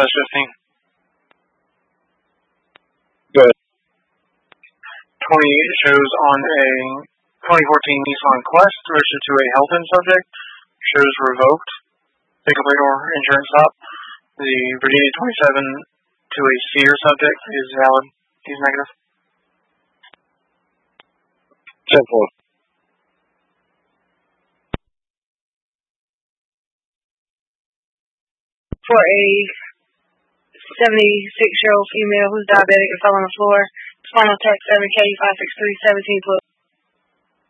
Best 15. Good. 28 shows on a 2014 Nissan Quest registered to a Helton subject. Shows revoked. Pick up or insurance stop. The Virginia 27 to a Sear subject is valid. He's negative. 10-4. For a 76-year-old female who's diabetic and fell on the floor. Spinal tech 7K 563 1712.